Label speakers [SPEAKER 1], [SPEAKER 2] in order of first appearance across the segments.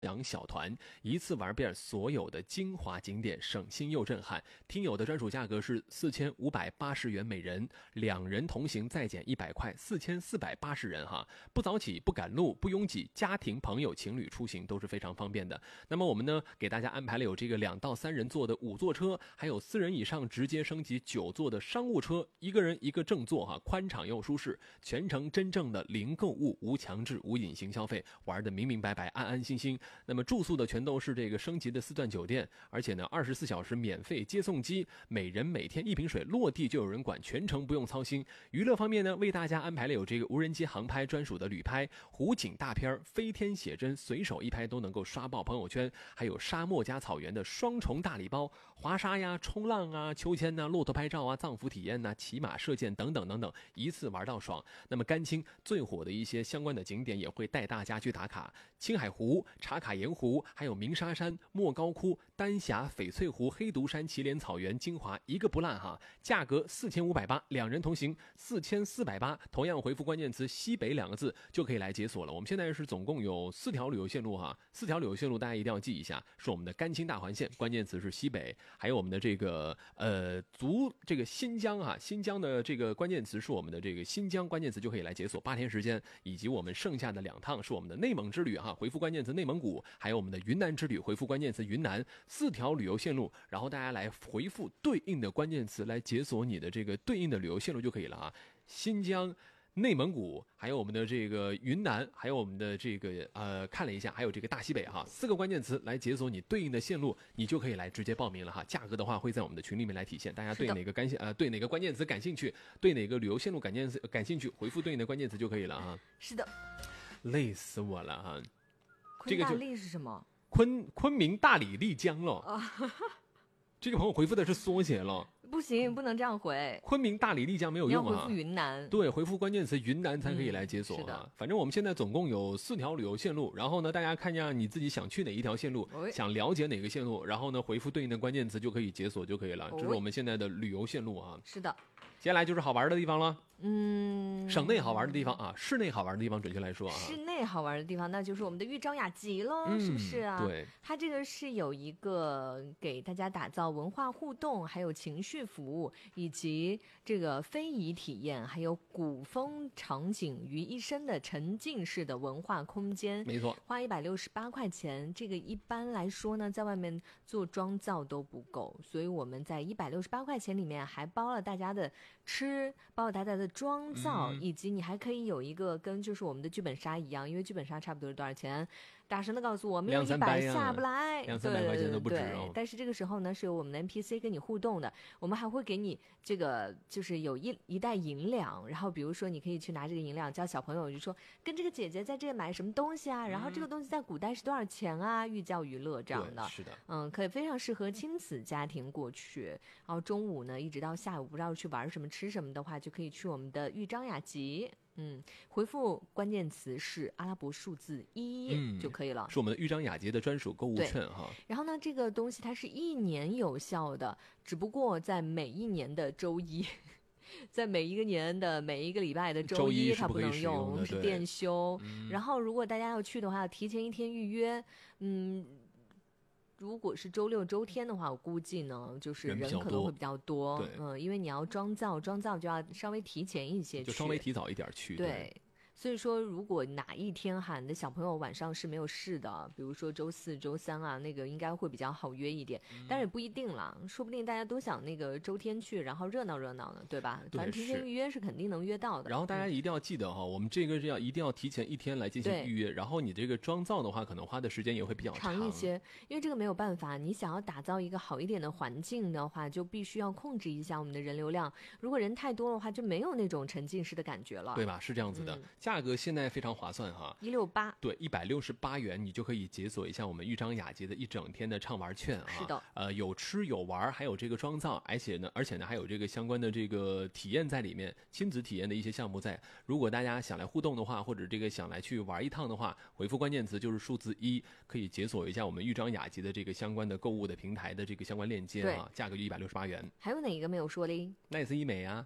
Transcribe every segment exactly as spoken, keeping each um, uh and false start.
[SPEAKER 1] 养小团一次玩遍所有的精华景点，省心又震撼。听友的专属价格是四千五百八十元每人，两人同行再减一百块，四千四百八十人哈。不早起，不赶路，不拥挤，家庭、朋友、情侣出行都是非常方便的。那么我们呢，给大家安排了有这个两到三人座的五座车，还有四人以上直接升级九座的商务车，一个人一个正座哈，宽敞又舒适，全程真正的零购物、无强制、无隐形消费，玩的明明白白、安安心心。那么住宿的全都是这个升级的四段酒店，而且呢二十四小时免费接送机，每人每天一瓶水，落地就有人管，全程不用操心。娱乐方面呢，为大家安排了有这个无人机航拍专属的旅拍、湖景大片、飞天写真，随手一拍都能够刷爆朋友圈，还有沙漠加草原的双重大礼包，滑沙呀、冲浪啊、秋千呐、骆驼拍照啊、藏服体验呐、骑马射箭等等等等，一次玩到爽。那么甘青最火的一些相关的景点也会带大家去打卡，青海湖、茶卡盐湖，还有鸣沙山、莫高窟、丹霞、翡翠湖、黑独山、祁连草原、金华，一个不落哈。价格四千五百八，两人同行四千四百八，同样回复关键词西北两个字就可以来解锁了。我们现在是总共有四条旅游线路哈，四条旅游线路大家一定要记一下，是我们的甘青大环线，关键词是西北，还有我们的这个呃足这个新疆啊，新疆的这个关键词是我们的这个新疆关键词就可以来解锁八天时间，以及我们剩下的两趟是我们的内蒙之旅哈，回复关键词内蒙古，还有我们的云南之旅，回复关键词云南，四条旅游线路，然后大家来回复对应的关键词来解锁你的这个对应的旅游线路就可以了啊。新疆、内蒙古，还有我们的这个云南，还有我们的这个呃，看了一下，还有这个大西北哈，四个关键词来解锁你对应的线路，你就可以来直接报名了哈。价格的话会在我们的群里面来体现，大家对哪个感兴呃对哪个关键词感兴趣，对哪个旅游线路感键词感兴趣，回复对应的关键词就可以了啊。
[SPEAKER 2] 是的，
[SPEAKER 1] 累死我了哈。
[SPEAKER 2] 昆大丽是什么？
[SPEAKER 1] 昆昆明、大理、丽江了。
[SPEAKER 2] 啊
[SPEAKER 1] 这个朋友回复的是缩写了，
[SPEAKER 2] 不行，不能这样回。
[SPEAKER 1] 昆明、大理、丽江没有用啊，
[SPEAKER 2] 你要回复云南。
[SPEAKER 1] 对，回复关键词云南才可以来解锁啊。
[SPEAKER 2] 嗯、是的，
[SPEAKER 1] 反正我们现在总共有四条旅游线路，然后呢，大家看一下你自己想去哪一条线路，
[SPEAKER 2] 哎、
[SPEAKER 1] 想了解哪个线路，然后呢，回复对应的关键词就可以解锁就可以了。这是我们现在的旅游线路啊。
[SPEAKER 2] 是的。
[SPEAKER 1] 接下来就是好玩的地方了。
[SPEAKER 2] 嗯，
[SPEAKER 1] 省内好玩的地方啊，室内好玩的地方，准确来说啊，
[SPEAKER 2] 室内好玩的地方，那就是我们的豫章雅集喽、嗯，是不是啊？
[SPEAKER 1] 对，
[SPEAKER 2] 它这个是有一个给大家打造文化互动，还有情绪服务，以及这个非遗体验，还有古风场景于一身的沉浸式的文化空间。
[SPEAKER 1] 没错，
[SPEAKER 2] 花一百六十八块钱，这个一般来说呢，在外面做妆造都不够，所以我们在一百六十八块钱里面还包了大家的吃，包了大家的妆造、嗯、以及你还可以有一个跟就是我们的剧本杀一样，因为剧本杀差不多是多少钱，大声的告诉我没有一百下不来，
[SPEAKER 1] 两三百块钱都不止、哦、
[SPEAKER 2] 对，但是这个时候呢是有我们的 N P C 跟你互动的，我们还会给你这个就是有一一袋银两，然后比如说你可以去拿这个银两教小朋友，就说跟这个姐姐在这买什么东西啊、嗯、然后这个东西在古代是多少钱啊，寓教于乐这样的，
[SPEAKER 1] 是的，
[SPEAKER 2] 嗯，可以非常适合亲子家庭过去，然后中午呢一直到下午不知道去玩什么吃什么的话，就可以去我们的豫章雅集，嗯，回复关键词是阿拉伯数字一、嗯、就可以了，
[SPEAKER 1] 是我们的豫章雅集的专属购物券哈。
[SPEAKER 2] 然后呢，这个东西它是一年有效的，只不过在每一年的周一，在每一个年的每一个礼拜的周一它不能用，
[SPEAKER 1] 是,
[SPEAKER 2] 是店休、嗯。然后如果大家要去的话，要提前一天预约，嗯。如果是周六周天的话，我估计呢就是人可能会比较多，
[SPEAKER 1] 对，
[SPEAKER 2] 嗯，因为你要妆造，妆造就要稍微提前一些去，
[SPEAKER 1] 就稍微提早一点去，
[SPEAKER 2] 对。
[SPEAKER 1] 对，
[SPEAKER 2] 所以说如果哪一天哈你的小朋友晚上是没有事的，比如说周四周三啊，那个应该会比较好约一点、嗯、但是也不一定啦，说不定大家都想那个周天去，然后热闹热闹呢，对吧？
[SPEAKER 1] 对，
[SPEAKER 2] 反正提前预约是肯定能约到的。
[SPEAKER 1] 然后大家一定要记得哈、嗯、我们这个是要一定要提前一天来进行预约，然后你这个妆造的话可能花的时间也会比较 长,
[SPEAKER 2] 长一些，因为这个没有办法，你想要打造一个好一点的环境的话，就必须要控制一下我们的人流量，如果人太多的话就没有那种沉浸式的感觉了，
[SPEAKER 1] 对吧？是这样子的、嗯、价格现在非常划算哈，
[SPEAKER 2] 一六八，
[SPEAKER 1] 对，一百六十八元你就可以解锁一下我们豫章雅集的一整天的畅玩券啊。
[SPEAKER 2] 是的，
[SPEAKER 1] 呃，有吃有玩，还有这个妆造，而且呢，而且呢还有这个相关的这个体验在里面，亲子体验的一些项目在。如果大家想来互动的话，或者这个想来去玩一趟的话，回复关键词就是数字一，可以解锁一下我们豫章雅集的这个相关的购物的平台的这个相关链接啊，价格就一百六十八元。
[SPEAKER 2] 还有哪一个没有说嘞？
[SPEAKER 1] 奈斯医美啊。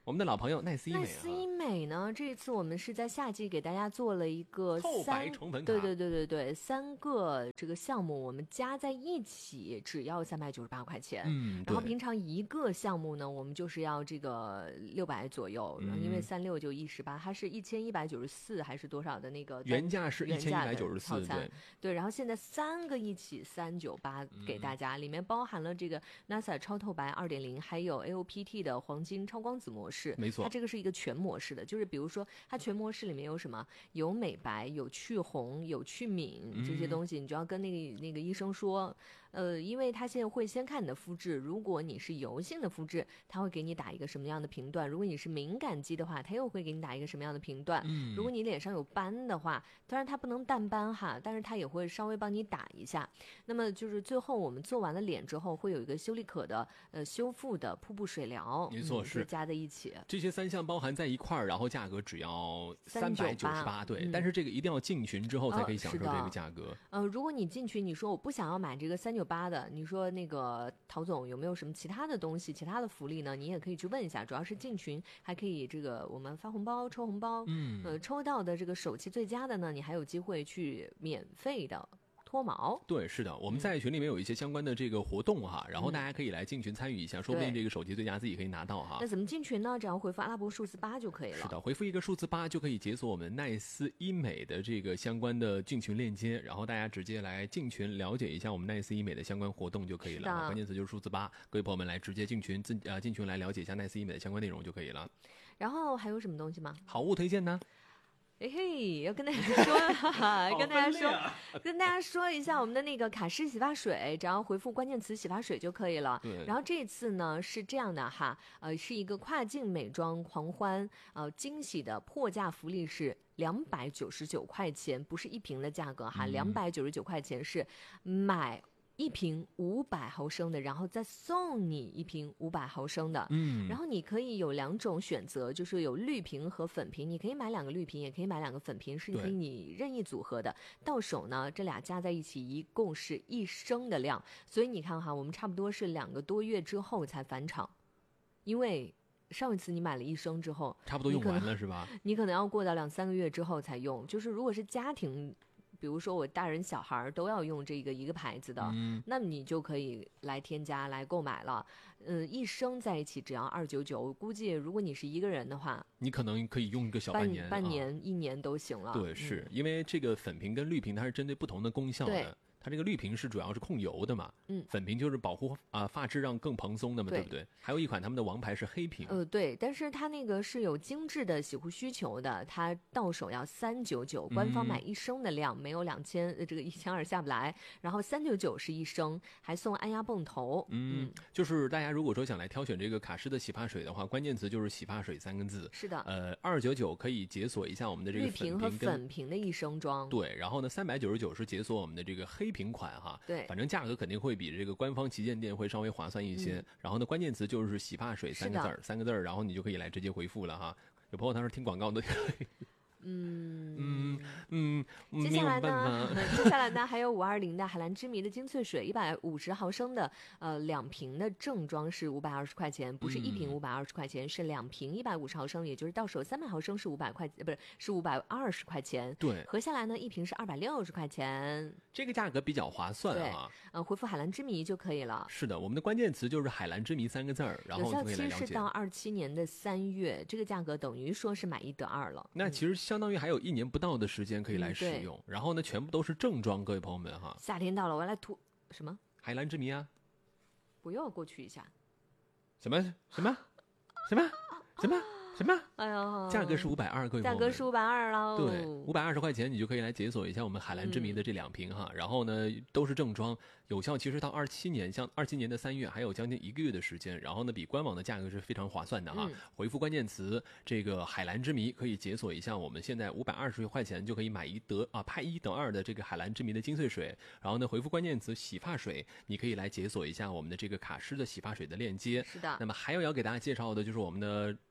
[SPEAKER 1] 我们的老朋友奈斯医美、啊，
[SPEAKER 2] 奈斯医美呢，这一次我们是在夏季给大家做了一个
[SPEAKER 1] 透白
[SPEAKER 2] 三，
[SPEAKER 1] 宠粉卡，
[SPEAKER 2] 对对对对对，三个这个项目我们加在一起只要三百九十八块钱。
[SPEAKER 1] 嗯，
[SPEAKER 2] 然后平常一个项目呢，我们就是要这个六百左右，嗯、因为三六就一十八，它是一千一百九十四还是多少的那个
[SPEAKER 1] 原价是一千一百九十四，对
[SPEAKER 2] 对，然后现在三个一起三九八给大家，嗯、里面包含了这个 N A S A 超透白二点零，还有 A O P T 的黄金超光子模式，
[SPEAKER 1] 没错，
[SPEAKER 2] 它这个是一个全模式的，就是比如说它全模式里面有什么，有美白，有去红，有去敏这些东西，你就要跟那个那个医生说。呃，因为他现在会先看你的肤质，如果你是油性的肤质，他会给你打一个什么样的评断；如果你是敏感肌的话，他又会给你打一个什么样的评断。
[SPEAKER 1] 嗯，
[SPEAKER 2] 如果你脸上有斑的话，当然它不能淡斑哈，但是它也会稍微帮你打一下。那么就是最后我们做完了脸之后，会有一个修丽可的呃修复的瀑布水疗，
[SPEAKER 1] 没错、嗯、
[SPEAKER 2] 是加在一起。
[SPEAKER 1] 这些三项包含在一块儿，然后价格只要三百九十八，对、嗯。但是这个一定要进群之后才可以享受这个价格。
[SPEAKER 2] 呃，如果你进群，你说我不想要买这个三九八的，你说。说那个陶总有没有什么其他的东西、其他的福利呢？你也可以去问一下。主要是进群还可以这个我们发红包、抽红包，
[SPEAKER 1] 嗯，
[SPEAKER 2] 呃，抽到的这个手气最佳的呢，你还有机会去免费的脱毛。
[SPEAKER 1] 对，是的，我们在群里面有一些相关的这个活动哈，嗯、然后大家可以来进群参与一下，说不定这个手气最佳自己可以拿到哈。
[SPEAKER 2] 那怎么进群呢？只要回复阿拉伯数字八就可以了。
[SPEAKER 1] 是的，回复一个数字八就可以解锁我们奈斯医美的这个相关的进群链接，然后大家直接来进群了解一下我们奈斯医美的相关活动就可以了。关键词就是数字八，各位朋友们来直接进群自呃进群来了解一下奈斯医美的相关内容就可以了。
[SPEAKER 2] 然后还有什么东西吗？
[SPEAKER 1] 好物推荐呢？
[SPEAKER 2] 嘿嘿，要跟大家说，跟大家说，啊、跟大家说一下我们的那个卡诗洗发水，只要回复关键词洗发水就可以了。
[SPEAKER 1] 对。
[SPEAKER 2] 然后这次呢是这样的哈，呃，是一个跨境美妆狂欢，呃，惊喜的破价福利是两百九十九块钱，不是一瓶的价格哈，两百九十九块钱是买。一瓶五百毫升的，然后再送你一瓶五百毫升的，
[SPEAKER 1] 嗯，
[SPEAKER 2] 然后你可以有两种选择，就是有绿瓶和粉瓶，你可以买两个绿瓶，也可以买两个粉瓶，是可以你任意组合的。到手呢，这俩加在一起一共是一升的量，所以你看哈，我们差不多是两个多月之后才返场，因为上一次你买了一升之后，
[SPEAKER 1] 差不多用完了是吧？
[SPEAKER 2] 你可能要过到两三个月之后才用，就是如果是家庭。比如说我大人小孩都要用这个一个牌子的，
[SPEAKER 1] 嗯，
[SPEAKER 2] 那你就可以来添加来购买了。嗯，一升在一起只要二九九，我估计如果你是一个人的话，
[SPEAKER 1] 你可能可以用一个小
[SPEAKER 2] 半
[SPEAKER 1] 年、
[SPEAKER 2] 半年、
[SPEAKER 1] 啊、
[SPEAKER 2] 一年都行了。
[SPEAKER 1] 对，是、
[SPEAKER 2] 嗯、
[SPEAKER 1] 因为这个粉瓶跟绿瓶它是针对不同的功效的。它这个绿瓶是主要是控油的嘛，
[SPEAKER 2] 嗯，
[SPEAKER 1] 粉瓶就是保护啊、呃、发质让更蓬松的嘛， 对, 对不对？还有一款他们的王牌是黑瓶，
[SPEAKER 2] 呃对，但是它那个是有精致的洗护需求的，它到手要三九九，官方买一升的量、嗯、没有两千，这个一千二下不来，然后三九九是一升，还送安压泵头。
[SPEAKER 1] 嗯，嗯就是大家如果说想来挑选这个卡诗的洗发水的话，关键词就是洗发水三个字。
[SPEAKER 2] 是的，
[SPEAKER 1] 呃，二九九可以解锁一下我们的这个
[SPEAKER 2] 绿瓶和粉瓶的一升装，
[SPEAKER 1] 对，然后呢，三百九十九是解锁我们的这个黑瓶款哈。
[SPEAKER 2] 对，
[SPEAKER 1] 反正价格肯定会比这个官方旗舰店会稍微划算一些。嗯、然后呢，关键词就是洗发水三个字儿，三个字儿，然后你就可以来直接回复了哈。有朋友他说听广告的。
[SPEAKER 2] 嗯
[SPEAKER 1] 嗯嗯，
[SPEAKER 2] 接下来呢？接下来呢？还有五二零的海蓝之谜的精粹水，一百五十毫升的，呃，两瓶的正装是五百二十块钱，不是一瓶五百二十块钱，嗯、是两瓶一百五十毫升，也就是到手三百毫升是五百块，不是是五百二十块钱。
[SPEAKER 1] 对，
[SPEAKER 2] 合下来呢，一瓶是二百六十块钱，
[SPEAKER 1] 这个价格比较划算啊。
[SPEAKER 2] 呃，回复海蓝之谜就可以了。
[SPEAKER 1] 是的，我们的关键词就是海蓝之谜三个字儿，然后
[SPEAKER 2] 有效期是到二七年的三月，这个价格等于说是买一得二了。
[SPEAKER 1] 那其实相当于还有一年不到的时间可以来使用，嗯、然后呢，全部都是正装，各位朋友们哈。
[SPEAKER 2] 夏天到了，我要来涂什么？
[SPEAKER 1] 海蓝之谜啊！
[SPEAKER 2] 不要过去一下。
[SPEAKER 1] 什么什么什么什么什么？
[SPEAKER 2] 哎呀，
[SPEAKER 1] 价格是五百二，各位朋友们。
[SPEAKER 2] 价格是五百二喽。
[SPEAKER 1] 对，五百二十块钱你就可以来解锁一下我们海蓝之谜的这两瓶哈。嗯、然后呢，都是正装，有效其实到二七年，像二七年的三月还有将近一个月的时间。然后呢，比官网的价格是非常划算的哈。嗯、回复关键词这个海蓝之谜，可以解锁一下我们现在五百二十块钱就可以买一得啊派一等二的这个海蓝之谜的精粹水。然后呢，回复关键词洗发水，你可以来解锁一下我们的这个卡诗的洗发水的链接。
[SPEAKER 2] 是的。
[SPEAKER 1] 那么还有要给大家介绍的就是我们的老朋友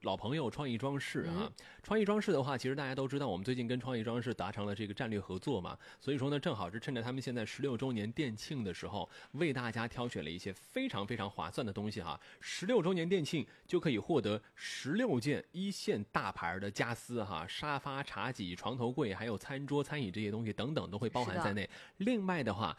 [SPEAKER 1] 创意装饰啊。
[SPEAKER 2] 嗯、
[SPEAKER 1] 创意装饰的话，其实大家都知道，我们最近跟创意装饰达成了这个战略合作嘛，所以说呢，正好是趁着他们现在十六周年店庆的时候，为大家挑选了一些非常非常划算的东西哈。十六周年店庆就可以获得十六件一线大牌的家私哈，沙发、茶几、床头柜，还有餐桌、餐椅这些东西等等都会包含在内。另外的话，